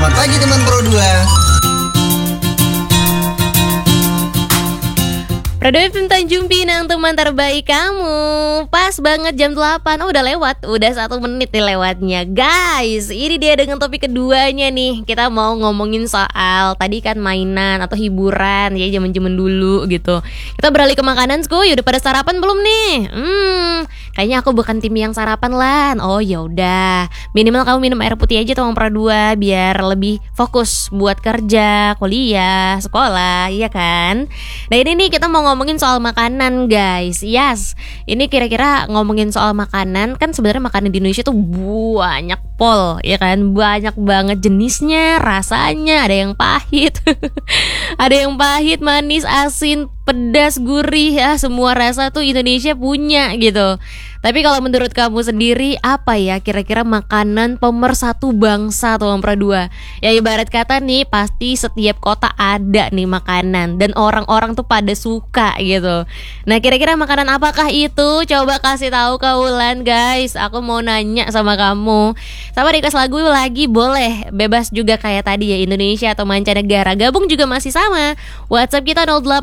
Selamat pagi teman Pro 2. Pro 2 FM Tanjung Pinang, teman terbaik kamu. Pas banget jam 8. Oh udah lewat, udah 1 menit nih lewatnya. Guys, ini dia dengan topik keduanya nih. Kita mau ngomongin soal tadi kan mainan atau hiburan ya zaman-zaman dulu gitu. Kita beralih ke makanan, skuy. Udah pada sarapan belum nih? Kayaknya aku bukan tim yang sarapan lan. Oh ya udah, minimal kamu minum air putih aja teman Pro 2 biar lebih fokus buat kerja, kuliah, sekolah, iya kan? Nah ini nih kita mau ngomongin soal makanan guys. Yes, ini kira-kira ngomongin soal makanan. Kan sebenarnya makanan di Indonesia tuh banyak pol, ya kan? Banyak banget jenisnya, rasanya. Ada yang pahit ada yang pahit, manis, asin, pedas, gurih ya. Semua rasa tuh Indonesia punya gitu. Tapi kalau menurut kamu sendiri, apa ya kira-kira makanan pemersatu bangsa tuh Pro 2? Ya ibarat kata nih, pasti setiap kota ada nih makanan dan orang-orang tuh pada suka gitu. Nah kira-kira makanan apakah itu? Coba kasih tahu kaulan guys. Aku mau nanya sama kamu. Sama request lagu lagi boleh, bebas juga kayak tadi ya, Indonesia atau mancanegara. Gabung juga masih sama. WhatsApp kita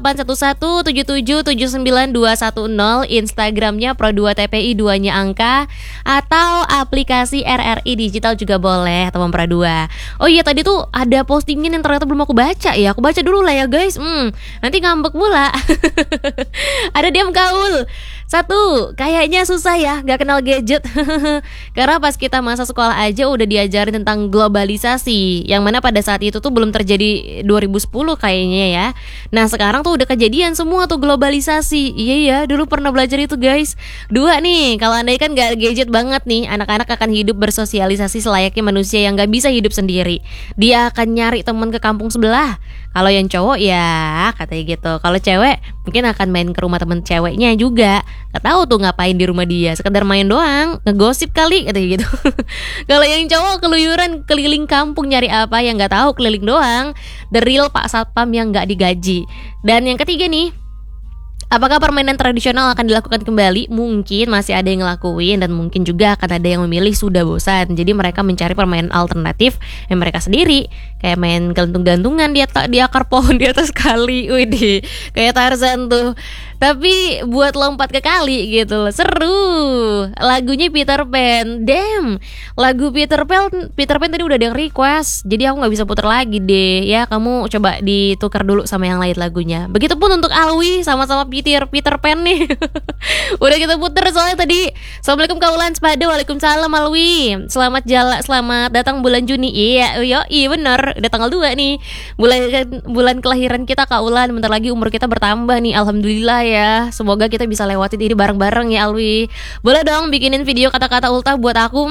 081177792210, Instagramnya Pro 2 TPI 2-nya angka, atau aplikasi RRI Digital juga boleh teman Pro 2. Oh iya tadi tuh ada postingan yang ternyata belum aku baca ya. Aku baca dulu lah ya guys. Nanti ngambek pula. Ada diam gaul. 1, kayaknya susah ya gak kenal gadget. Karena pas kita masa sekolah aja udah diajarin tentang globalisasi, yang mana pada saat itu tuh belum terjadi 2010 kayaknya ya. Nah sekarang tuh udah kejadian semua tuh globalisasi. Iya ya, dulu pernah belajar itu guys. 2 nih, kalau andai kan gak gadget banget nih, anak-anak akan hidup bersosialisasi selayaknya manusia yang gak bisa hidup sendiri. Dia akan nyari teman ke kampung sebelah. Kalau yang cowok ya katanya gitu. Kalau cewek mungkin akan main ke rumah temen ceweknya juga. Gak tahu tuh ngapain di rumah dia, sekedar main doang, ngegosip kali katanya gitu. Kalau yang cowok keluyuran keliling kampung nyari apa yang gak tahu, keliling doang. The real Pak Satpam yang gak digaji. Dan yang ketiga nih, apakah permainan tradisional akan dilakukan kembali? Mungkin masih ada yang ngelakuin, dan mungkin juga akan ada yang memilih sudah bosan. Jadi mereka mencari permainan alternatif yang mereka sendiri, kayak main gantung-gantungan di akar pohon di atas kali. Widih, kayak Tarzan tuh. Tapi buat lompat ke kali gitu loh. Seru. Lagunya Peter Pan. Damn, lagu Peter Pan tadi udah ada yang request, jadi aku gak bisa puter lagi deh. Ya kamu coba ditukar dulu sama yang lain lagunya. Begitupun untuk Alwi, sama-sama Peter Pan nih. Udah kita puter soalnya tadi. Assalamualaikum kaulan sepada. Waalaikumsalam Alwi. Selamat datang bulan Juni. Iya bener, udah tanggal 2 nih. Bulan kelahiran kita kaulan. Bentar lagi umur kita bertambah nih, alhamdulillah ya. Semoga kita bisa lewatin ini bareng-bareng ya Alwi. Boleh dong bikinin video kata-kata ultah buat aku.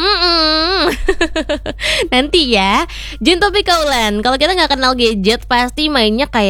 Nanti ya. Jin topik kaulan. Kalau kita gak kenal gadget, pasti mainnya kayak